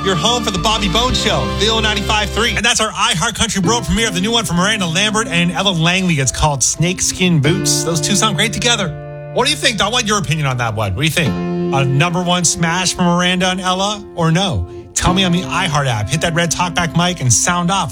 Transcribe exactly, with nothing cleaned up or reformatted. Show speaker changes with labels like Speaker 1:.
Speaker 1: your home for the Bobby Bone Show, Bill ninety-five point three.
Speaker 2: And that's our iHeart Country World premiere of the new one from Miranda Lambert and Ella Langley. It's called Snakeskin Boots. Those two sound great together. What do you think? I want your opinion on that one. What do you think? A number one smash from Miranda and Ella or no? Tell me on the iHeart app. Hit that red talkback mic and sound off.